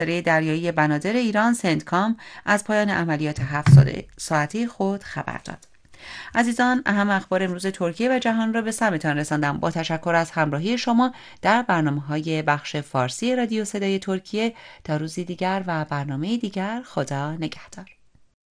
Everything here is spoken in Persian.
دریایی بنادر ایران سنتکام از پایان عملیات 7 ساعته خود خبر داد. عزیزان، اهم اخبار امروز ترکیه و جهان را به سمعتان رساندم. با تشکر از همراهی شما در برنامه‌های بخش فارسی رادیو صدای ترکیه. تا روزی دیگر و برنامه دیگر، خدا نگهدار.